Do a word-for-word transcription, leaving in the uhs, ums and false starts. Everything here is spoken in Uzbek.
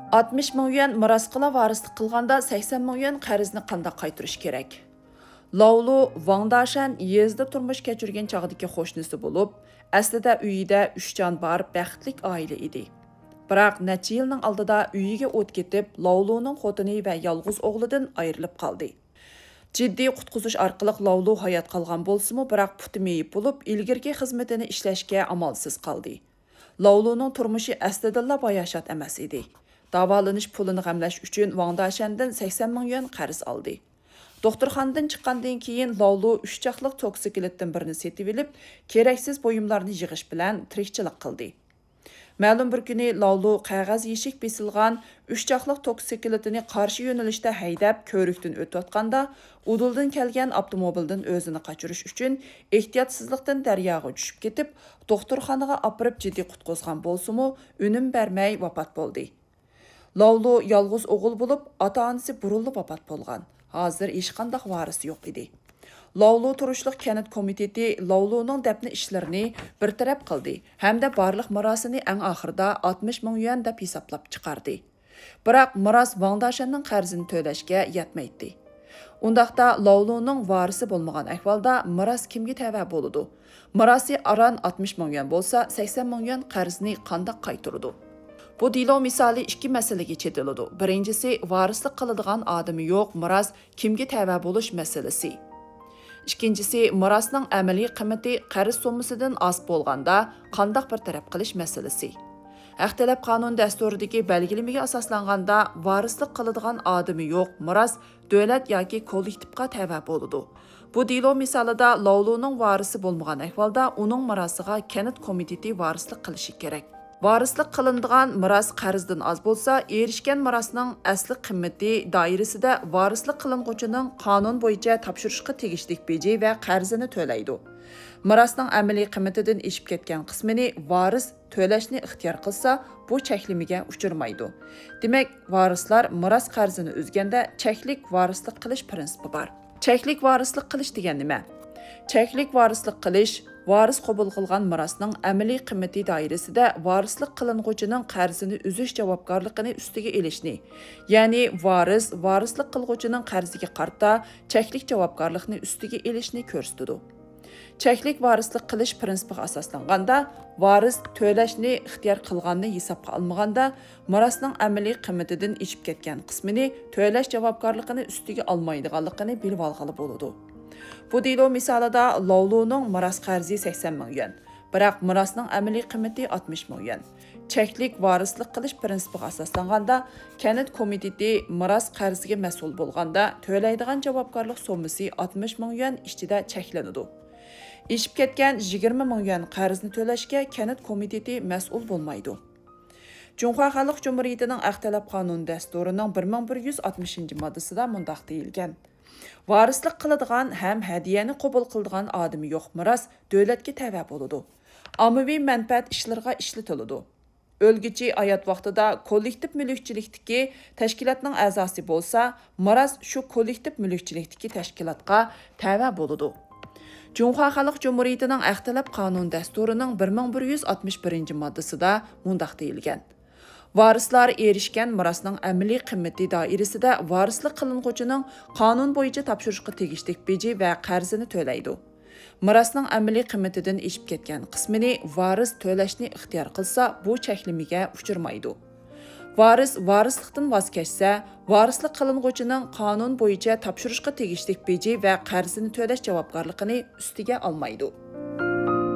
oltmish ming yuan miros qila varislik qilganda sakson ming yuan qarzni qanday qaytarish kerak? Laulu Wang Dashan yezda turmush kechirgan chog'dagi qo'shnisi bo'lib, aslida uyida uch jon bor baxtlik oila edi. Biroq necha yilning oldida uyiga o't ketib, Lauluning xotini va yolg'iz o'g'lidan ayrilib qoldi. Jiddiy qutqizish orqali Laulu hayot qolgan bo'lsa-mu, biroq puti meyib bo'lib, ilgirki xizmatini ishlashga amalsiz qoldi. Lauluning turmushi aslida bayashat emas edi. Davolanish pulini g'amlash uchun Wang Dashandan sakson ming yuan qarz oldi. Doktorxonadan chiqqandan keyin Laulu uch chaqliq toksikletdan birini setib olib, keraksiz buyumlarni yig'ish bilan tirikchilik qildi. Ma'lum bir kuni Laulu qog'oz yeshik besilgan uch chaqliq toksikletini qarshi yo'nalishda haydab ko'rikdan o'tayotganda, uduldan kelgan avtomobildan o'zini qochirish uchun ehtiyotsizlikdan daryoga tushib ketib, doktorxonaga olib jiddiy qutqizgan bo'lsa-mu, unum bermay vafot bo'ldi. Laulu yolg'iz o'g'il bo'lib, ota-onasi burunli vafot bo'lgan. Hozir hech qanday varisi yo'q edi. Laulu turishliq kanat komiteti Lauluning dafni ishlarini bir taraf qildi hamda barliq mirosini eng oxirida oltmish ming yuan deb hisoblab chiqardi. Biroq miros Wang Dashanning qarzini to'lashga yetmaydi. Undaqda Lauluning varisi bo'lmagan ahvolda miros kimga tava bo'ladi? Mirosi aran oltmish ming yuan bo'lsa, sakson ming yuan qarzni qanday qaytaradi? Bu dilo misali ikki masalaga chetiladi. Birinchisi, varislik qiladigan odami yo'q, miros kimga tava bo'lish masalasi. Ikkinchisi, mirosning amaliy qiymati qarz sommasidan oz bo'lganda qanday bir taraf qilish masalasi. Ixtilof qonun dasturidagi belgilamaga asoslanganda varislik qiladigan odami yo'q, miros davlat yoki kollektivga tava bo'ladi. Bu dilo misolida Lauluning varisi bo'lmagan ahvolda uning mirosiga kanat komiteti varislik qilishi kerak. Varislik qilinadigan miros qarzdan oz bo'lsa, erishgan mirosning asli qiymati doirasida varislik qilinuvchining qonun bo'yicha topshirishga tegishli beji va qarzini to'laydi. Mirosning amaliy qiymatidan eshib ketgan qismini varis to'lashni ixtiyor qilsa, bu cheklimiga uchirmaydi. Demak, varislar miros qarzini o'zganda cheklik varislik qilish prinsipi bor. Cheklik varislik qilish degan nima? Cheklik varislik qilish varis qabul qilgan mirosning amaliy qiymati doirasida varislik qilinuvchining qarzini uzish javobgarligini ustiga elishni, ya'ni varis varislik qiluvchining qarziga qarta cheklik javobgarlikni ustiga elishni ko'rsatadi. Cheklik varislik qilish prinsipiga asoslanganda, varis to'lashni ixtiyor qilganni hisobga olmaganda, mirosning amaliy qiymatidan eshib ketgan qismini to'lash javobgarligini ustiga olmaydiganligini bilib olg'ali bo'ladi. Bu dilo misolida Lauluning miros qarzi sakson ming yuan, biroq mirosning amaliy qiymati oltmish ming yuan. Cheklik varislik qilish prinsipiga asoslanganda, kanat komiteti miros qarziga mas'ul bo'lganda to'laydigan javobgarlik sommasi oltmish ming yuan ichida cheklanadi. Eshib ketgan yigirma ming yuan qarzni to'lashga kanat komiteti mas'ul bo'lmaydi. Junxo Xalq Jumhuriyatining Ixtilof qonun dasturining bir ming bir yuz oltmishinchi moddasida mundaq deyilgan: Varislik qiladigan ham hadiyani qabul qiladigan odami yo'q miros davlatga tava bo'ladi. Ommaviy manfaat ishlariga ishlatiladi. O'lguchi hayot vaqtida kollektiv mulkchilikdagi tashkilotning a'zosi bo'lsa, miros shu kollektiv mulkchilikdagi tashkilotga tava bo'ladi. Junxo Xalq Jumhuriyatining Ixtilof qonun dasturining bir ming bir yuz oltmish birinchi moddasida mundaq deyilgan: Varislar erishgan mirosning amaliy qiymati doirasida varislik qilinuvchining qonun bo'yicha topshirishga tegishli beji va qarzini to'laydi. Mirosning amaliy qiymatidan eshib ketgan qismini varis to'lashni ixtiyor qilsa, bu cheklimiga uchirmaydi. Varis varislikdan voz kechsa, varislik qilinuvchining qonun bo'yicha topshirishga tegishli beji va qarzini to'lash javobgarligini ustiga olmaydi.